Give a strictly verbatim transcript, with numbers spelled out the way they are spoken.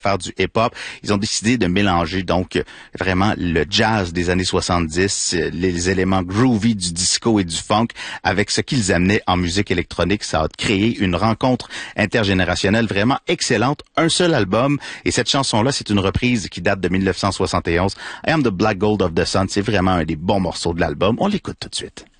faire du hip-hop. Ils ont décidé de mélanger donc vraiment le jazz des années soixante-dix, les éléments groovy du disco et du funk avec ce qu'ils amenaient en musique électronique. Ça a créé une rencontre intergénérationnelle vraiment excellente. Un seul album et cette chanson-là, c'est une reprise qui date de mille neuf cent soixante et onze. I Am the Black Gold of the Sun. C'est vraiment un des bons morceaux de l'album. On l'écoute tout de suite.